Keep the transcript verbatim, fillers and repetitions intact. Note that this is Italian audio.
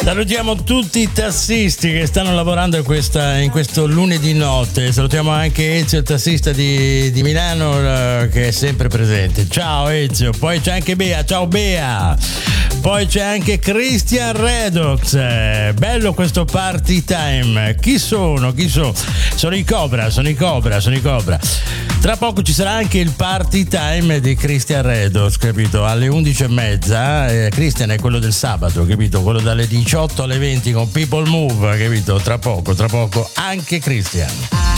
Salutiamo tutti i tassisti che stanno lavorando in, questa, in questo lunedì notte. Salutiamo anche Ezio, il tassista di, di Milano, uh, che è sempre presente. Ciao Ezio. Poi c'è anche Bea. Ciao Bea. Poi c'è anche Christian Redox. Eh, bello questo party time. Chi sono? Chi sono? Sono i Cobra, sono i Cobra, sono i Cobra. Tra poco ci sarà anche il party time di Christian Redox, capito? Alle undici e mezza. Eh, Christian è quello del sabato, capito? Quello dalle diciotto alle venti con People Move, capito? Tra poco, tra poco anche Christian.